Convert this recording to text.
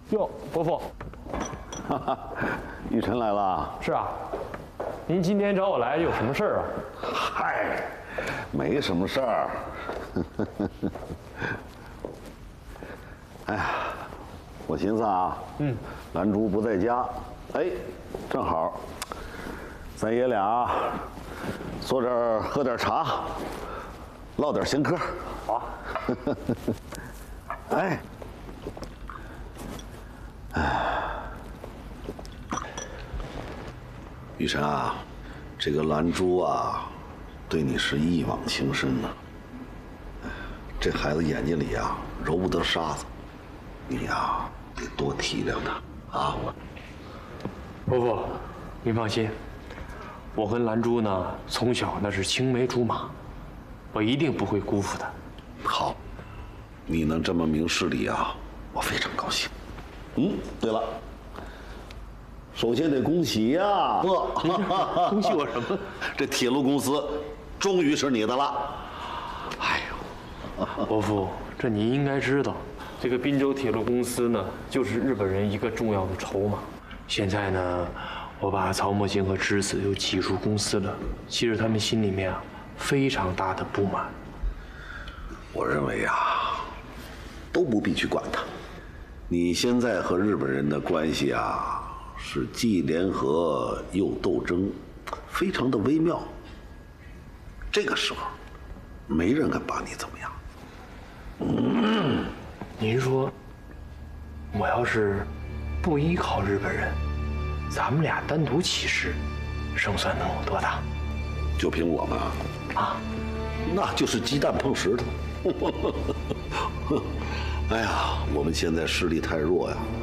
哟，伯父， 哈哈，玉晨来了。 是啊，您今天找我来有什么事儿啊？ 嗨，没什么事儿。哎呀，我寻思啊，兰珠不在家，哎，正好，咱爷俩坐这儿喝点茶，唠点闲嗑。 好啊。 哎。 雨辰啊，这个兰珠啊，对你是一往情深呐。这孩子眼睛里啊揉不得沙子，你呀得多体谅他啊。 伯父，您放心，我跟兰珠呢从小那是青梅竹马，我一定不会辜负她。 好，你能这么明事理啊，我非常高兴。对了。 首先得恭喜呀！ 恭喜我什么？ 这铁路公司终于是你的了。 哎呦，伯父，这你应该知道，这个滨州铁路公司呢，就是日本人一个重要的筹码。现在呢，我把曹墨镜和之子又挤入公司了，其实他们心里面啊，非常大的不满。 我认为啊，都不必去管他。你现在和日本人的关系啊。 是既联合又斗争，非常的微妙。这个时候，没人敢把你怎么样。 您说，我要是不依靠日本人，咱们俩单独起事，胜算能有多大？ 就凭我们啊，那就是鸡蛋碰石头。哎呀，我们现在实力太弱呀。